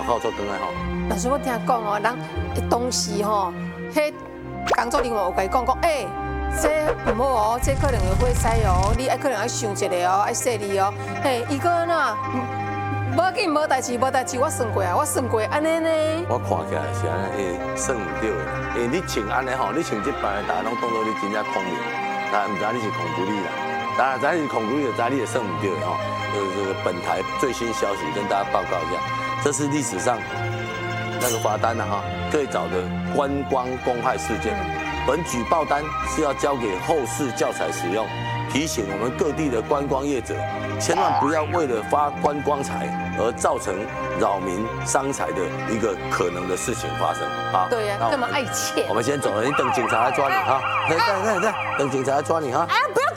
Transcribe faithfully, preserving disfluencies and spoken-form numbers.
靠做更的吼。 但是我听讲哦，人当时吼，迄工作人员有甲伊讲讲，诶，这唔好哦，这可能会火灾哦，你爱可能要想一下哦，爱说你哦，嘿，伊个呐，无要紧，无代志，无代志，我算过啊，我算过安尼呢。 我看起来是安尼，诶，算唔对的，因为你穿安尼吼，你穿这扮，大家拢当做你真正孔明，但唔知你是孔古力啦。当然，知你是孔古力的，知你也算唔对的吼。呃，这个本台最新消息跟大家报告一下，这是历史上那个罚单呐哈，最早的观光公害事件。本举报单是要交给后世教材使用，提醒我们各地的观光业者，千万不要为了发观光财而造成扰民伤财的一个可能的事情发生啊！ 对呀，这么爱钱。 我们先走了，你等警察来抓你哈！等等等等，等警察来抓你哈！ 啊，不要